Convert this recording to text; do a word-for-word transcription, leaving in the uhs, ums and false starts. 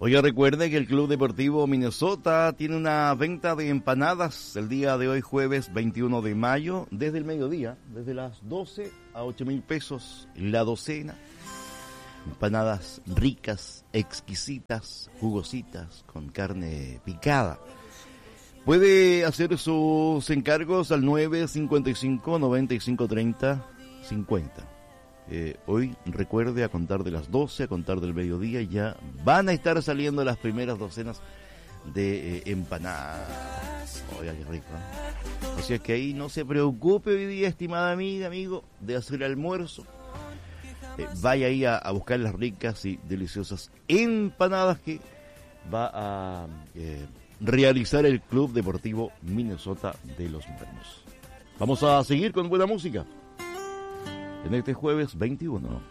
Oiga, recuerde que el Club Deportivo Minnesota tiene una venta de empanadas el día de hoy, jueves veintiuno de mayo, desde el mediodía, desde las doce a ocho mil pesos la docena. Empanadas ricas, exquisitas, jugositas, con carne picada. Puede hacer sus encargos al nueve cincuenta y cinco, noventa y cinco, treinta, cincuenta. Eh, hoy recuerde, a contar de las doce, a contar del mediodía, ya van a estar saliendo las primeras docenas de eh, empanadas. Oiga, qué rico, ¿eh? O sea que ahí no se preocupe hoy día, estimada amiga, amigo, de hacer almuerzo. Eh, vaya ahí a, a buscar las ricas y deliciosas empanadas que va a eh, realizar el Club Deportivo Minnesota de los Morenos. Vamos a seguir con buena música en este jueves veintiuno.